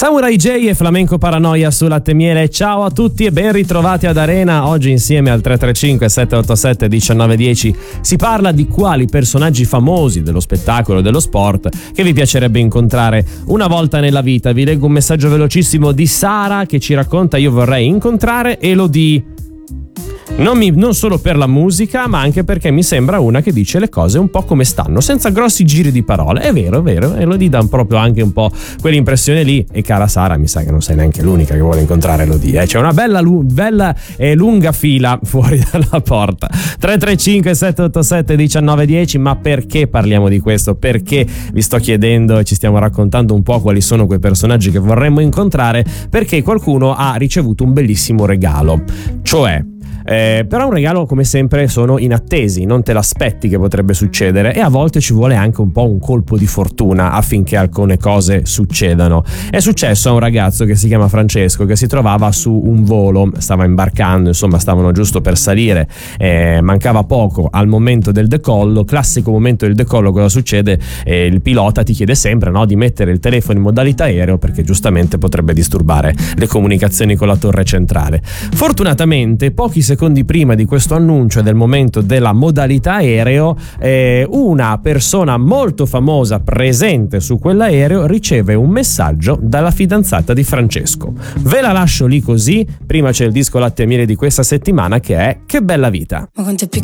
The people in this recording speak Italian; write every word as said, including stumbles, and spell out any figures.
Samurai J e Flamenco Paranoia su Latte Miele. Ciao a tutti e ben ritrovati ad Arena. Oggi insieme al tre tre cinque sette otto sette uno nove uno zero si parla di quali personaggi famosi dello spettacolo e dello sport che vi piacerebbe incontrare una volta nella vita. Vi leggo un messaggio velocissimo di Sara che ci racconta: io vorrei incontrare Elodie. Non, mi, non solo per la musica, ma anche perché mi sembra una che dice le cose un po' come stanno, senza grossi giri di parole. È vero, è vero, e lo dà proprio anche un po' quell'impressione lì. E cara Sara, mi sa che non sei neanche l'unica che vuole incontrare Elodie, eh? C'è una bella, bella e lunga fila fuori dalla porta. tre tre cinque sette otto sette uno nove uno zero. Ma perché parliamo di questo? Perché vi sto chiedendo e ci stiamo raccontando un po' quali sono quei personaggi che vorremmo incontrare? Perché qualcuno ha ricevuto un bellissimo regalo, cioè Eh, però un regalo, come sempre, sono inattesi, non te l'aspetti che potrebbe succedere, e a volte ci vuole anche un po' un colpo di fortuna affinché alcune cose succedano. È successo a un ragazzo che si chiama Francesco, che si trovava su un volo, stava imbarcando, insomma stavano giusto per salire, eh, mancava poco al momento del decollo. Classico momento del decollo, cosa succede? Eh, il pilota ti chiede sempre, no, di mettere il telefono in modalità aereo, perché giustamente potrebbe disturbare le comunicazioni con la torre centrale. Fortunatamente, pochi secondi prima di questo annuncio e del momento della modalità aereo, eh, una persona molto famosa presente su quell'aereo riceve un messaggio dalla fidanzata di Francesco. Ve la lascio lì così. Prima c'è il disco Latte e Miele di questa settimana, che è Che bella vita. Ma quanto è